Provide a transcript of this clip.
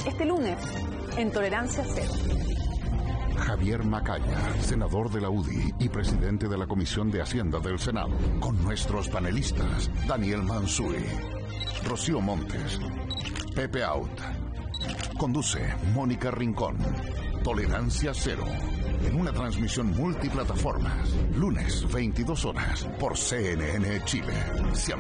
este lunes en Tolerancia Cero. Javier Macaya, senador de la UDI y presidente de la Comisión de Hacienda del Senado, con nuestros panelistas Daniel Mansuy, Rocío Montes, Pepe Out. Conduce Mónica Rincón. Tolerancia Cero, en una transmisión multiplataformas, lunes 22 horas por CNN Chile.